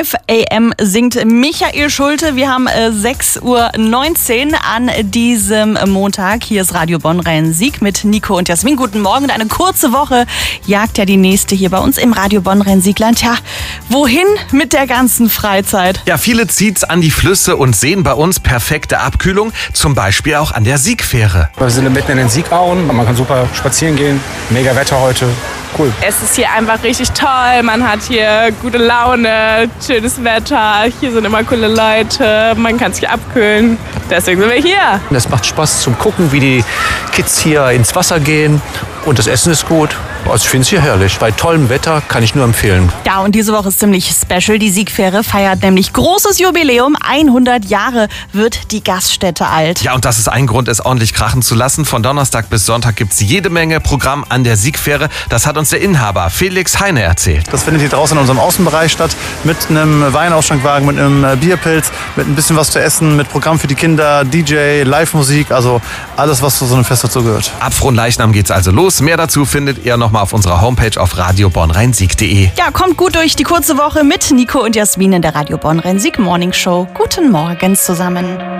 5 AM singt Michael Schulte. Wir haben 6:19 Uhr an diesem Montag. Hier ist Radio Bonn Rhein-Sieg mit Nico und Jasmin. Guten Morgen. Und eine kurze Woche jagt ja die nächste hier bei uns im Radio Bonn Rhein-Siegland. Ja, wohin mit der ganzen Freizeit? Ja, viele zieht's an die Flüsse und sehen bei uns perfekte Abkühlung. Zum Beispiel auch an der Siegfähre. Wir sind mitten in den Siegauen. Man kann super spazieren gehen. Mega Wetter heute. Cool. Es ist hier einfach richtig toll. Man hat hier gute Laune, schönes Wetter. Hier sind immer coole Leute. Man kann sich abkühlen. Deswegen sind wir hier. Es macht Spaß zum Gucken, wie die Kids hier ins Wasser gehen. Und das Essen ist gut. Also ich finde es hier herrlich. Bei tollem Wetter kann ich nur empfehlen. Ja, und diese Woche ist ziemlich special. Die Siegfähre feiert nämlich großes Jubiläum. 100 Jahre wird die Gaststätte alt. Ja, und das ist ein Grund, es ordentlich krachen zu lassen. Von Donnerstag bis Sonntag gibt's jede Menge Programm an der Siegfähre. Das hat uns der Inhaber Felix Heine erzählt. Das findet hier draußen in unserem Außenbereich statt. Mit einem Weinausschenkwagen, mit einem Bierpilz, mit ein bisschen was zu essen, mit Programm für die Kinder, DJ, Live-Musik. Also alles, was zu so einem Fest dazu gehört. Ab Fronleichnam geht's also los. Mehr dazu findet ihr nochmal auf unserer Homepage auf radiobonnrhein-sieg.de. Ja, kommt gut durch die kurze Woche mit Nico und Jasmin in der Radio Bonn Rhein-Sieg Morning Show. Guten Morgen zusammen.